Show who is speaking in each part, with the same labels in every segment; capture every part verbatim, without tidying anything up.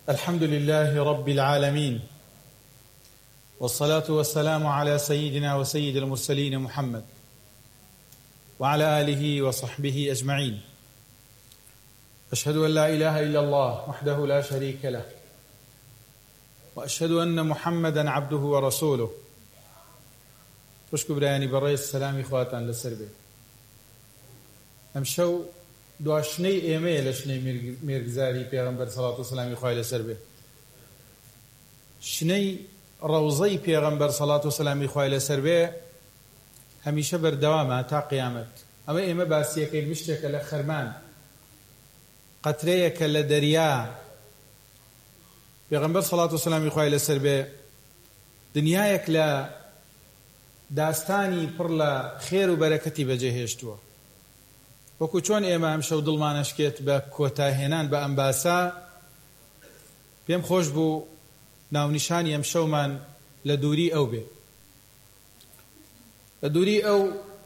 Speaker 1: الحمد لله رب العالمين، والصلاة والسلام على سيدنا وسيد المرسلين محمد وعلى آله وصحبه أجمعين. أشهد أن لا إله إلا الله وحده لا شريك له، وأشهد أن محمدا عبده ورسوله. خوشکو برایانی بەڕێز سەلامی خواتان لەسەر بێ. ئەمشەو دواشنەی ئێمەیە لە شنەی مێرگزاری پێغەمبەر سەڵات و سەلامی خوای لەسەر بێ. شنەی ڕەوزەی پێغەمبەر سەڵات و سەلامی خوای لەسەر بێ هەمیشە بەردەوامە تا قیامەت. ئەمە ئێمە باسیەکەی مشتێکە لە خەرمان، قەترەیەکە لە دەریا. پێغەمبەر سەڵات و سەلامی خوای لەسەر بێ دنیایەک لە داستانی پڕ لە خێر و بەرەکەتی بەجێهێشتووە. وەکو چۆن ئێمە ئەمشەو دڵمانەشکێت بە کۆتاهێنان بە ئەم باسا، پێم خۆش بوو ناونیشانی ئەمشەومان لە دووری ئەو بێ. لە دووری ئەو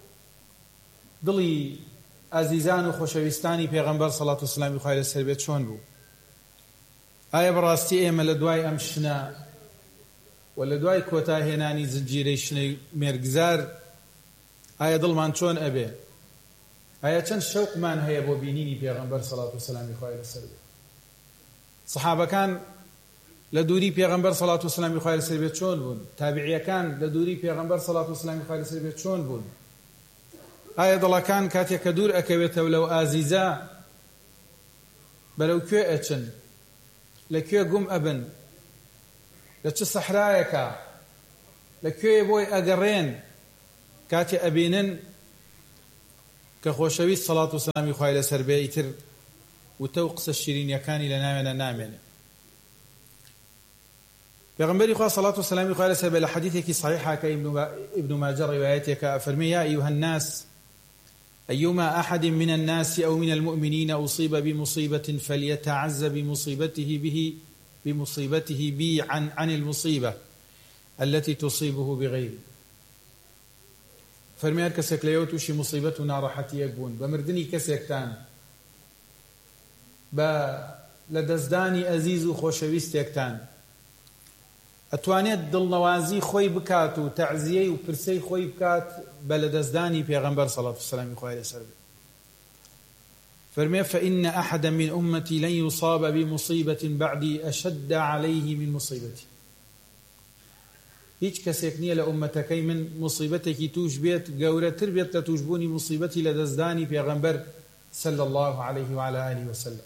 Speaker 1: دڵی ئازیزان و خۆشەویستانی پێغەمبەر سەڵات و سەلامی خوای لەسەر بێت چۆن بوو؟ ئایا بەڕاستی ئێمە لە دوای ئەم شنە و لە دوای کۆتاهێنانی زنجیرەی شنەی مێرگزار ئایا دڵمان چۆن ئەبێ؟ ئایا چەند شەوقمان هەیە بۆ بینینی پێغەمبەر سەڵات و سەلامی خوای لەسەر بێت؟ سەحابەکان لە دووری پێغەمبەر سەڵات و سەلامی خوای لەسەر بێت چۆن بوون؟ تابعیەکان لە دووری پێغەمبەر سەڵات و سەلامی خوای لەسەر بێت چۆن بوون؟ ئایا دڵەکان کاتێک کە دوور ئەکەوێتەوە لەو ئازیزە بەرەو کوێ ئەچن؟ لەکوێ گوم ئەبن؟ لە چ سەحرایەکە؟ لەکوێ بۆی ئەگەڕێن کاتێ ئەبینن کە خۆشەویست سەڵات و سەلامی خوای لەسەر بێ ئیتر وتە و قسە شیرینیەکانی لە ناوێنە نامێنێ. پێغەمبەری خوا سەڵات و سەلامی خوای لەسەر بێ لە حەدیثێکی صحیحە کە ئیبن ماجە ڕیوایەتێکە ئەفەرمێ یا ئەیها الناس أيما أحد من الناس أو من المؤمنين أصيب بمصيبة فليتعز بمصيبته به بمصيبته بي عن عن المصيبة التي تصيبه بغيره. فرميار كسك ليوتوشي مصيبة ناراحتي يكبون بمردني كسكتان با لدزداني أزيز وخوشويست يكتان ئەتوانێت دڵنەوازی خۆی بکات و تەعزیەی و پرسەی خۆی بکات بە لەدەستدانی پێغەمبەر سەڵات و سەلامی خوای لەسەر بێ. فەرمێ فإن أحدا من أمتي لن يصاب بمصيبة بعدي أشد عليه من مصيبتي. هیچ کەسێک نییە لە ئومەتەکەی من مصیبەتێکی توش بێت گەورەتر بێت لە توشبوونی مصیبەتی لەدەستدانی پێغەمبەر صلى الله عليه وعلى آله وسلم.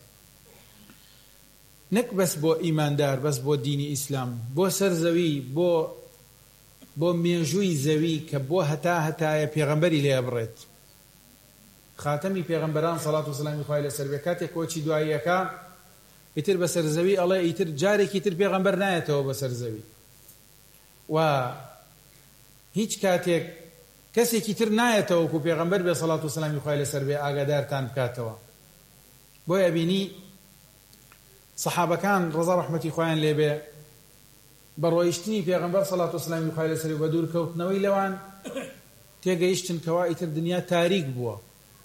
Speaker 1: نەک بەس بۆ ئیماندار، بەس بۆ دینی ئیسلام، بۆ سەر زەوی، بۆ بۆ مێژووی زەوی کە بۆ هەتا هەتایە پێغەمبەری لێ بڕێت. خاتەمی پێغەمبەران سەڵات و سەلامی خوای لەسەر بێ کاتێک کۆچی دواییەکە ئیتر بەسەر زەوی ئەڵێ ئیتر جارێکی تر پێغەمبەر نایەتەوە بەسەر زەوی، و هیچ کاتێک کەسێکی تر نایەتەوە کە پێغەمبەر بێ سەڵات و سەلامی خوای لەسەر بێ ئاگادارتان بکاتەوە. بۆیە بینی سەحابەکان ڕەزا ڕەحمەتی خۆیان لێبێ بە ڕۆیشتنی پێغەمبەر سەڵات و سەلامی خوای لەسەر بە دوورکەوتنەوەی لەوان تێگەیشتن کەوا ئیتر دنیا تاریک بووە.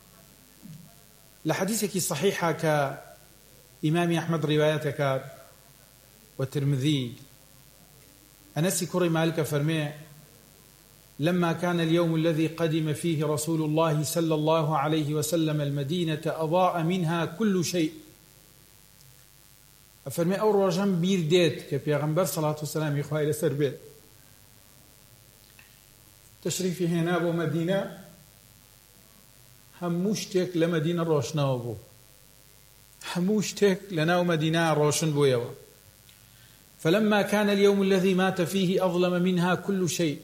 Speaker 1: لە حەدیثێکی صحیحە کە ئیمامی ئەحمەد ڕیوایەتەکە و ترمذی، ئەنەسی کوڕی مالکە فەرمێ لما كان اليوم الذي قدم فيه رسول الله صلى الله عليه وسلم المدينة أضاء منها كل شيء. أفرمي أو روجان بير ديت كبيغمبر صلاة والسلام يخوائي لسر بيت تشريفي هنا بو مدينة هموشتك لمدينة روشنا بو هموشتك لنا مدينة روشن بو يوا. فلما كان اليوم الذي مات فيه أظلم منها كل شيء.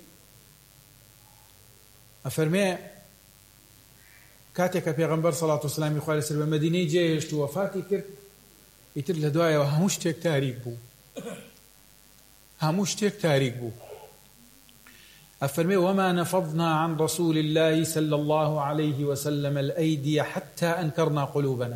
Speaker 1: أفرمي كاتك بيغمبر صلاة والسلام يخوائي لسر بيت مدينة جيشت وفاتي كرت ئیتر لە دوایەوە هەموو شتێک تاریک بوو، هەموو شتێک تاریک بوو. ئەفەرمێ وما نفضنا عن رسول الله صلى الله عليه وسلم الأيدي حتى أنكرنا قلوبنا.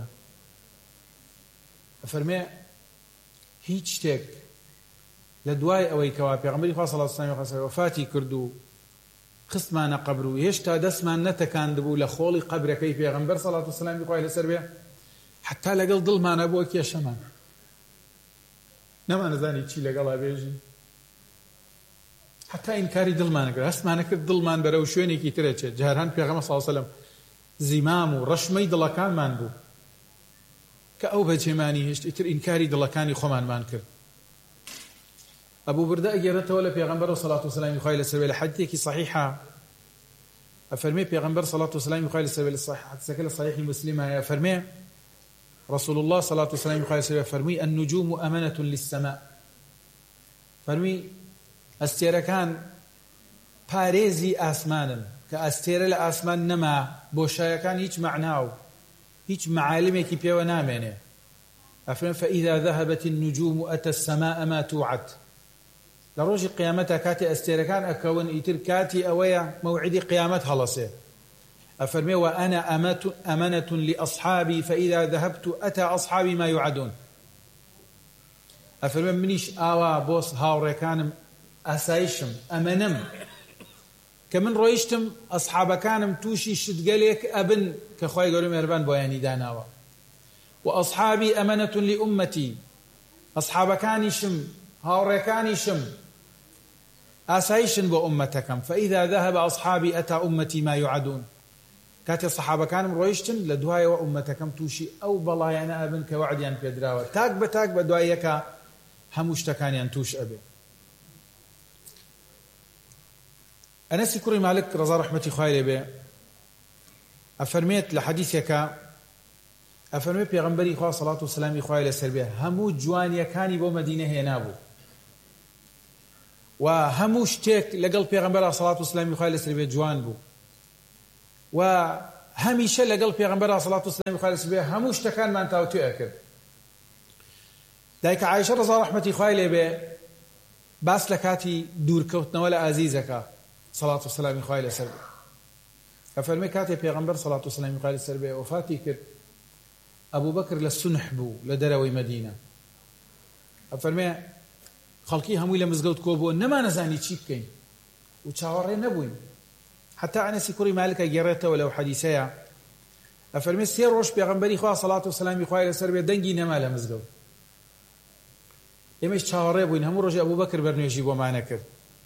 Speaker 1: ئەفەرمێ هیچ شتێک لە دوای ئەوەی کەوا پێغەمبەری خوا صلی الله علیه و سلم وفاتی کرد و خستمانە قەبر و هێشتا دەستمان نەتەکاندبوو لە خۆڵی قەبرەکەی پێغەمبەر صلی الله علیه و سلم خوای لەسەر بێ حتى لەگەڵ دڵمانە بۆ کێشەمان. نەمانەزانی چی لەگەڵا بێژی حتا ئینکاری دڵمان کرد هەستمانە کرد دڵمان بەرەو شوێنێکی ترەچێت جاران پێغەمبەر صلی الله علیه و سلم زیمام و ڕەشمەی دڵەکانمان بوو کە ئەو بەجێمانی هێشت ئیتر ئینکاری دڵەکانی خۆمانمان کرد ئەبوو بردە ئەگێڕێتەوە لە پێغەمبەر سەڵات و سەلامی خوای لەسەر بێ لە حەدیثێکی صحیحە ئەفەرمێ پێغەمبەر سەڵات و سەلامی خوای لەسەر بێ لە حەدیثەکە لە صحیحی مسلم هەیە ئەفەرمێ رسول الله صلاة والسلام خوای لەسەر بێ فەرمووی النجوم أمنة للسماء فەرمووی ئەستێرەکان پارێزی ئاسمانن کە ئەستێرە لە ئاسمان نەما بۆشایەکان هیچ مەعنا و هیچ معالمێکی پێوە نامێنێ ئەفەرمێ فإذا ذهبت النجوم أتى السماء ما توعد لە ڕۆژی قیامەتە کاتی ئەستێرەکان ئەکەون ئیتر کاتی ئەوەیە مەوعیدی قیامەت هەڵەسێ ئەفەرمێ وأنا أمنة لأصحابي فإذا ذهبت أتى أصحابي ما يوعدون ئەفەرمێ منیش ئاوا بۆ هاوڕێکانم ئاسایشم ئەمەنەم کە من ڕۆیشتم ئەسحابەکانم تووشی شتگەلێک ئەبن کە خوای گەورەی مێربان بۆیانی داناوە وأصحابي أمنة لأمتي ئەسحابەکانیشم هاوڕێکانیشم ئاسایشن بۆ ئومەتەکەم فإذا ذهب أصحابي أتى أمتي ما يوعدون کاتێ سەحابەکانم ڕۆیشتن لە دوایەوە ئومەتەکەم تووشی ئەو بەڵایانە ئەبن کە وعدیان پێدراوە تاک بە تاک بە دوای یەکە هەموو شتەکانیان تووش ئەبێ ئەنەسی کوڕی مالک ڕەزا ڕەحمەتی خوای لێ بێ ئەفەرمێت لە حەدیثێکە ئەفەرمێ پێغەمبەری خوا سەڵات و سەلامی خوای لەسەر بێ هەموو جوانیەکانی بۆ مەدینە هێنابوو و هەموو شتێک لەگەڵ پێغەمبەرا سەڵات و سەلامی خوای لەسەر بێ جوان بوو و هەمیشە لەگەڵ پێغەمبەرا سەڵات و سەلامی خوای لەسەر بێ هەموو شتەکانمان تاوتوێ ئەکرد دایکە عایشە ڕەزا ڕەحمەتی خوای لێ بێ باس لە کاتی دوورکەوتنەوە لە ئازیزەکە سەڵات و سەلامی خوای لەسەر بێ ئەفەرمێ کاتێ پێغەمبەر سەڵات و سەلامی خوای لەسەر بێ وەفاتی کرد ئەبوو بەکر لە سونح بوو لە دەرەوەی مەدینە ئەفەرمێ خەڵکی هەمووی لە مزگەوت کۆ بووە نەمانەزانی چی بکەین و چاوەڕێ نەبووین حتا ئەنەسی کوڕی مالکە گێڕێتەوە لەو حەدیثەیە ئەفەرمێ سێ ڕۆژ پێغەمبەری خوا سەڵات و سەلامی خوای لەسەر بێ دەنگی نەما لە مزگەوت ئێمەش چاوەڕێ بووین هەموو ڕۆژی ئەبوو بەکر بەرنوێژی بۆمانە کرد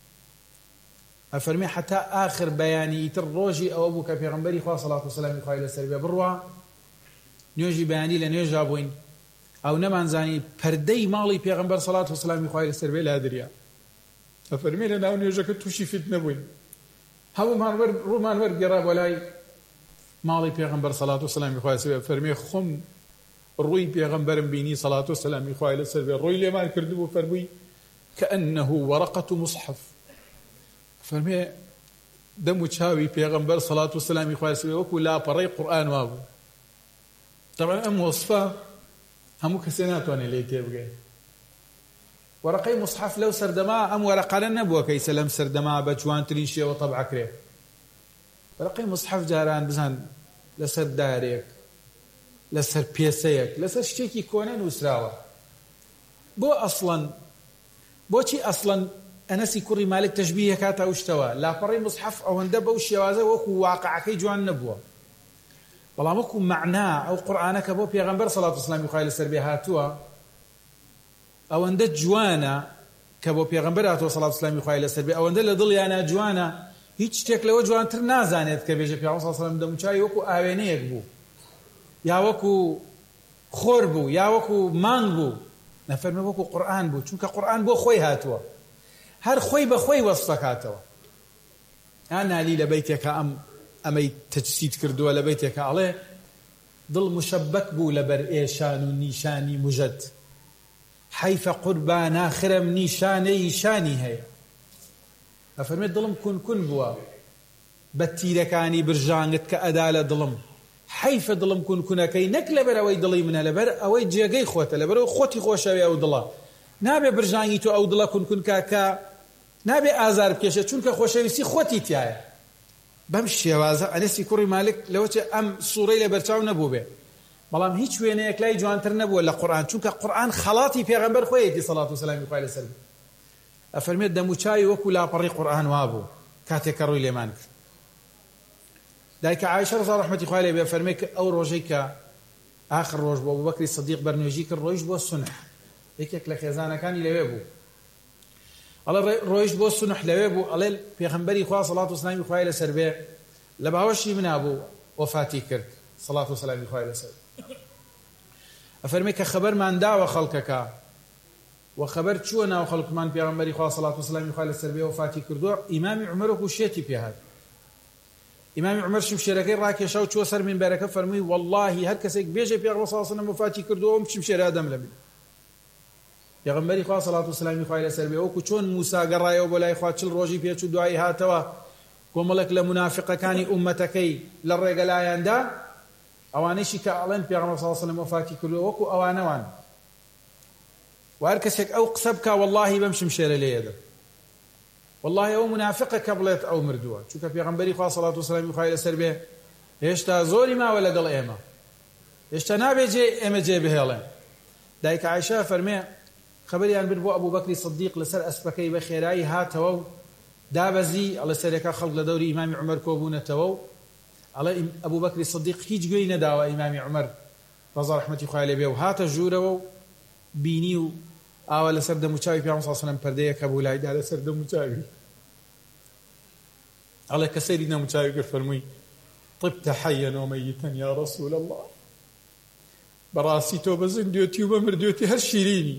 Speaker 1: ئەفەرمێ حتا ئاخر بەیانی ئیتر ڕۆژی ئەوە بوو کە پێغەمبەری خوا سەڵات و سەلامی خوای لەسەر بێ بڕوا نوێژی بەیانی لە نوێژا بووین ئەو نەمانزانی پەردەی ماڵی پێغەمبەر سەڵات و سەلامی خوای لەسەر بێ لا دریا ئەفەرمێ لە ناو نوێژەکە تووشی فیتنە بووین هەموومان ڕوومان وەرگێڕا بۆ لای ماڵی پێغەمبەر سەڵات و سەلامی خوای لەسەر بێ فەرمێ خۆم ڕووی پێغەمبەرم بینی سەڵات و سەلامی خوای لەسەر بێ ڕووی لێمان کردبوو فەرمووی كأنه ورقة مصحف فەرمێ دەم و چاوی پێغەمبەر سەڵات و سەلامی خوای لەسەر بێ وەکو لاپەڕەی قورئان وابوو طبعا ئەم وەسفە هەموو کەسێ ناتوانێت لێی تێبگێ وەرەقەی مصحف لەو سەردەما ئەم وەرەقانە نەبووە کە ئیسە لەم سەردەما بە جوانترین شێوە تەبع کرێ وەرەقەی مصحف جاران بزان لەسەر دارێک لەسەر پێسەیەک لەسەر شتێکی کۆنە نووسراوە بۆ ئەسڵەن بۆچی ئەسڵەن ئەنەسی کوڕی مالک تەشبیه کاتە ئەو شتەوە لاپەڕەی مصحف ئەوەندە بەو شێوازە وەکو واقعەکەی جوان نەبووە بەڵام وەکو مەعنا ئەو قورئانە کە بۆ پێغەمبەر سەڵات و سەلامی خوای لەسەر بێ هاتووە ئەوەندە جوانە کە بۆ پێغەمبەر هاتووە سەڵات و سەلامی خوای لەسەر بێ ئەوەندە لە دڵیانە جوانە هیچ شتێک لەوە جوانتر نازانێت کە بێژە پێغەمبەر سەڵات و سەلام دەموچاوی وەکو ئاوێنەیەک بوو یا وەکو خۆر بوو یا وەکو مانگ بوو نەفەرمێ وەکو قورئان بوو چونکە قورئان بۆ خۆی هاتووە هەر خۆی بە خۆی وەسف دەکاتەوە ئانالی لە بەیتێکە ئەم ئەمەی تەجسید کردووە لە بەیتێکە ئەڵێ دڵ مشەبەک بوو لەبەر ئێشان و نیشانی موژەد حەیفە قوربان ئاخرەم نیشانەی شانی هەیە ئەفەرمێت دڵم کونکون بووە بە تیرەکانی برژانگت کە ئەدا لە دڵم حەیفە دڵم کونکونەکەی نەک لەبەر ئەوەی دڵی منە لەبەر ئەوەی جێگەی خۆتە لەبەر ئەو خۆتی خۆشەوی ئەو دڵە نابێ برژانگی تۆ ئەو دڵە کونکون کاکە نابێ ئازار بکێشە چونکە خۆشەویستی خۆتی تایە بەم شێوازە ئەنەسی کوڕی مالک لەوەچە ئەم سوورەی لە بەرچاو نەبوو بێ بەڵام هیچ وێنەیەک لای جوانتر نەبووە لە قورئان چونکە قورئان خەڵاتی پێغەمبەر خۆیەتی سەڵات و سەلامی خوای لەسەر بێ ئەفەرمێت دەموچاوی وەکو لاپەڕی قورئان وابوو کاتێک کە ڕووی لێمان کرد دایکە عایشە ڕەزا ڕەحمەتی خوای لێ بێ فەرمێ کە ئەو ڕۆژەی کە ئاخر ڕۆژ بۆ ئەبوبەکری سەدیق بەرنوێژی کرد ڕۆیشت بۆ سونح یەکێک لە خێزانەکانی لەوێ بوو ئەڵێ ڕۆیشت بۆ سونح لەوێ بوو ئەڵێ پێغەمبەری خوا سەڵات و سەلامی خوای لەسەر بێ لە باوەشی منا بوو وەفاتی کرد سەڵات و سەلامی خوای لەسەر ئەفەرمێ کە خەبەرمان داوە خەڵکەکە و خەبەر چووە ناو خەڵکمان پێغەمبەری خوا سەڵات و سەلامی خوای لەسەر بێ وەفاتی کردووە ئیمامی عومەر وەکو شێتی پێهات ئیمامی عومەر شمشێرەکەی ڕاکێشا و چووە سەر مینبەرەکە فەرمووی وەڵڵاهی هەر کەسێک بێژێ پێغەمبەر صلی الله علیه و سلم وەفاتی کردووە ئەم شمشێرە دەم لەبێ پێغەمبەری خوا سەڵات و سەلامی خوای لەسەر بێ وەکو چۆن موسا گەڕایەوە بۆ لای خوا چل ڕۆژی پێچوو دوایی هاتەوە کۆمەڵێک لە منافقەکانی ئومەتەکەی لە ڕێگەلایەندا ئەوانەیشی کە ئەڵێن پێغەمبەر صلی الله علیه و سلم وەفاتی کردووە وەکو ئەوانەوان و هەر کەسێک ئەو قسە بکا وەڵڵاهی بەم شمشێرە لێدە والله ئەو منافقە کە بڵێت ئەو مردووە چونکە پێغەمبەری خوا سەڵات و سەلامی خوای لەسەر بێ هێشتا زۆری ماوە لەگەڵ ئێمە هێشتا نابێ جێ ئێمە جێ بهێڵێن دایک عایشە فەرمێ خەبەریان برد بۆ ئەبوو بەکری سیدیق لەسەر ئەسپەکەی بە خێرایی هاتەوە و دابەزی ئەڵێ سەرێکە خەڵک لە دەوری ئیمامی عومەر کۆبوونەتەوە و ئەڵێ ئەبوو بەکری سیدیق هیچ گوێی نەداوە ئیمامی عومەر ڕەزا ڕەحمەتی خوای لێ بێ و هاتە ژوورەوە و بینی و ئاوا لەسەر دەموچاوی پێغەمبەر صلی الله علیه و سلم پەردەیەکە بوو لایدا لەسەر دەموچاوی ئەڵێ کە سەیری دەموچاوی کرد فەرمووی طبت حيا وميتا يا رسول الله بەڕاستی تۆ بە زیندوێتی و بە مردوێتی هەر شیرینی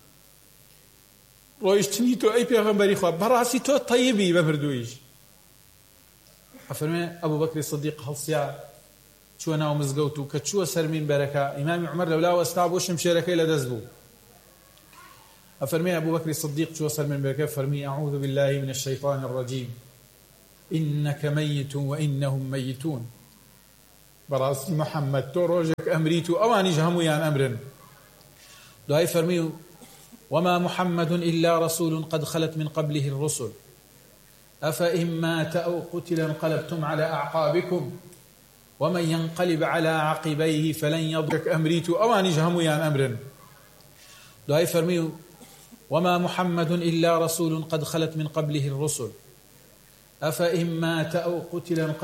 Speaker 1: ڕۆیشتنی تۆ ئەی پێغەمبەری خوا بەڕاستی تۆ تەیبی بە مردوویش ئەفەرمێ ئەبوو بەکری سیدیق هەڵسیا چووە ناو مزگەوت و کە چووە سەر مینبەرەکە ئیمامی عومەر لەولاوە ئەستا بۆ شمشێرەکەی لەدەست بوو ئەفەرمێ ئەبوو بەکری سیدیق چووە سەر مینبەرەکە فەرمی أعوذ بالله من الشيطان الرجيم إنك ميت وإنهم ميتون براسي محمد تو روجك أمريت أواني جهميان أمرا دعي فرميو وما محمد إلا رسول قد خلت من قبله الرسل أفإن مات أو قتل انقلبتم على أعقابكم ومن ينقلب على عقبيه فلن يضرك أمريت أواني جهميان أمرا دعي فرميو وما محمد إلا رسول قد خلت من قبله الرسل أفإن مات أو قتل